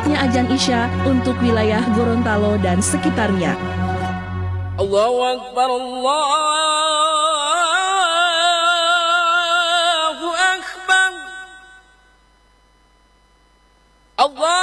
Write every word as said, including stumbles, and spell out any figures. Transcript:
saatnya azan Isya untuk wilayah Gorontalo dan sekitarnya. Allahu Akbar, Allahu Akbar, Allah.